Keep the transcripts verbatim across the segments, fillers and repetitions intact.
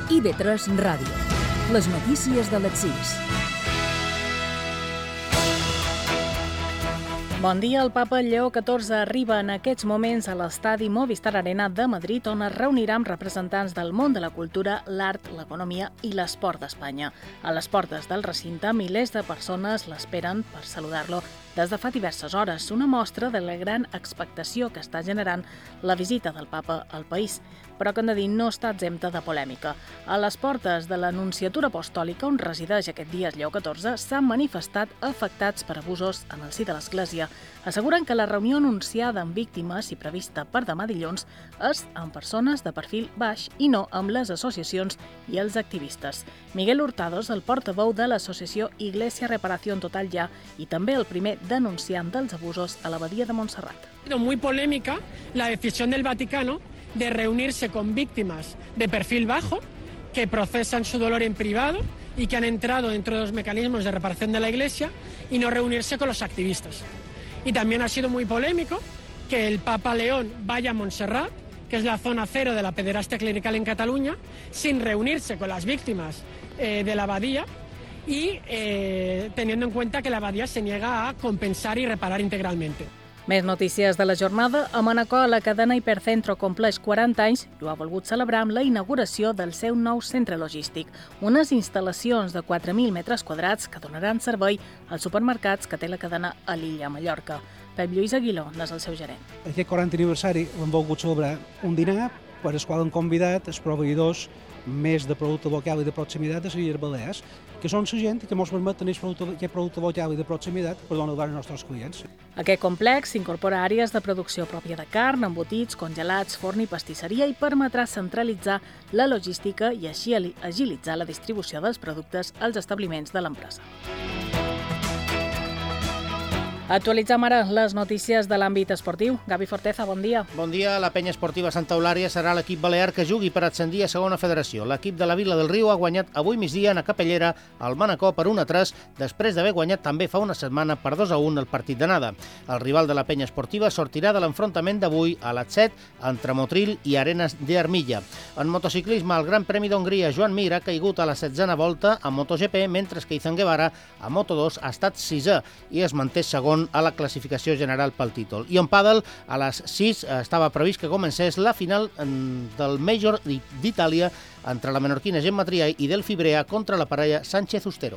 I B tres Ràdio. Les notícies de les sis. Bon dia, el papa Lleó catorze arriba en aquests moments a l'estadi Movistar Arena de Madrid, on es reunirà amb representants del món de la cultura, l'art, l'economia i l'esport d'Espanya. A les portes del recinte, milers de persones l'esperen per saludar-lo des de fa diverses hores, una mostra de la gran expectació que està generant la visita del papa al país, però que hem de dir no està exempta de polèmica. A les portes de l'Anunciatura Apostòlica, on resideix aquest dia Lleó catorze, s'han manifestat afectats per abusos en el si de l'Església. Asseguren que la reunió anunciada amb víctimes i prevista per demà dilluns és amb persones de perfil baix i no amb les associacions i els activistes. Miguel Hurtado és el portaveu de l'associació Iglesia Reparación Total Ya i també el primer denunciant dels abusos a l'abadia de Montserrat. Ha sido muy polémica la decisión del Vaticano de reunirse con víctimas de perfil bajo que procesan su dolor en privado y que han entrado dentro de los mecanismos de reparación de la Iglesia y no reunirse con los activistas. Y también ha sido muy polémico que el Papa León vaya a Montserrat, que es la zona cero de la pederastia clerical en Cataluña, sin reunirse con las víctimas eh, de la abadía y eh, teniendo en cuenta que la abadía se niega a compensar y reparar integralmente. Més notícies de la jornada. A Manacor, la cadena Hipercentro compleix quaranta anys i ho ha volgut celebrar amb la inauguració del seu nou centre logístic, unes instal·lacions de quatre mil metres quadrats que donaran servei als supermercats que té la cadena a l'illa Mallorca. Pep Lluís Aguiló n'és el seu gerent. Aquest quaranta aniversari l'hem volgut celebrar un dinar per al qual han convidat els proveïdors més de producte local i de proximitat de les Illes Balears, que són la gent que ens permet tenir aquest producte local i de proximitat per donar als nostres clients. Aquest complex incorpora àrees de producció pròpia de carn, embotits, congelats, forn i pastisseria i permetrà centralitzar la logística i així agilitzar la distribució dels productes als establiments de l'empresa. Actualitzem ara les notícies de l'àmbit esportiu. Gavi Forteza, bon dia. Bon dia. La penya esportiva Santa Eulària serà l'equip balear que jugui per ascendir a segona federació. L'equip de la Vila del Riu ha guanyat avui migdia en a Capellera al Manacor per un a tres, després d'haver guanyat també fa una setmana per dos a un el partit d'anada. El rival de la penya esportiva sortirà de l'enfrontament d'avui a les set entre Motril i Arenas de Armilla. En motociclisme, el Gran Premi d'Hongria, Joan Mir ha caigut a la setzena volta a MotoGP, mentre que Izan Guevara a Moto dos ha estat sisè i es manté segon a la classificació general pel títol. I en pàdel, a les sis estava previst que comencés la final del Major d'Itàlia entre la menorquina Gemma Triay i Delphi Brea contra la parella Sánchez-Ustero.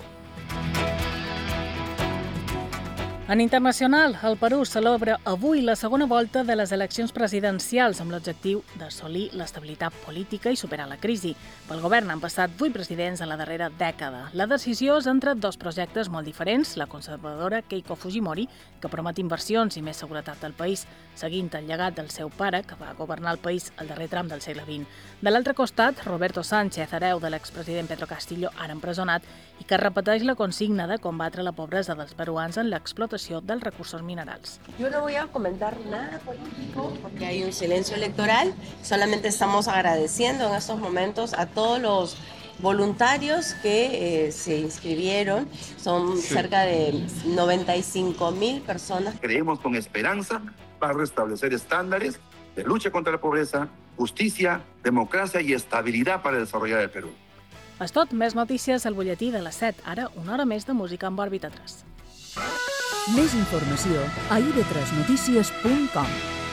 En internacional, el Perú celebra avui la segona volta de les eleccions presidencials amb l'objectiu d'assolir l'estabilitat política i superar la crisi. Pel govern han passat vuit presidents en la darrera dècada. La decisió és entre dos projectes molt diferents, la conservadora Keiko Fujimori, que promet inversions i més seguretat al país, seguint el llegat del seu pare, que va governar el país al darrer tram del segle vint. De l'altre costat, Roberto Sánchez, hereu de l'expresident Pedro Castillo, ara empresonat, i que repeteix la consigna de combatre la pobresa dels peruans en l'explotació dels recursos minerals. Yo no voy a comentar nada político porque hay un silencio electoral. Solamente estamos agradeciendo en estos momentos a todos los voluntarios que eh, se inscribieron. Son sí. cerca de noventa y cinco mil personas. Creemos con esperanza para restablecer estándares de lucha contra la pobreza, justicia, democracia y estabilidad para desarrollar el Perú. És tot, més notícies al butlletí de les set. Ara, una hora més de música amb òrbita tres. Més informació a i be tres notícies punt com.